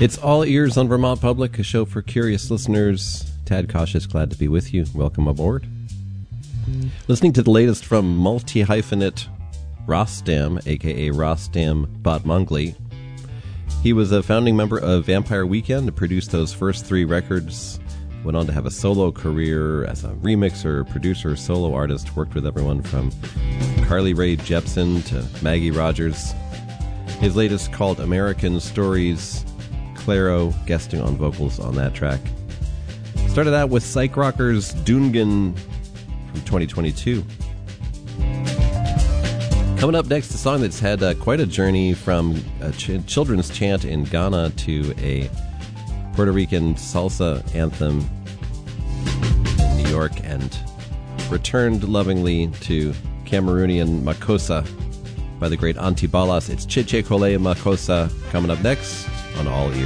It's All Ears on Vermont Public, a show for curious listeners. Tad Cautious, glad to be with you. Welcome aboard. Listening to the latest from multi-hyphenate Rostam, a.k.a. Rostam Batmangli. He was a founding member of Vampire Weekend, produced those first 3 records, went on to have a solo career as a remixer, producer, solo artist, worked with everyone from Carly Rae Jepsen to Maggie Rogers. His latest, called American Stories, Clairo guesting on vocals on that track. Started out with Psych Rockers' Dungan from 2022. Coming up next, a song that's had quite a journey from a children's chant in Ghana to a Puerto Rican salsa anthem in New York, and returned lovingly to Cameroonian Makossa by the great Antibalas. It's Chiche Kole Makossa coming up next on All Ears.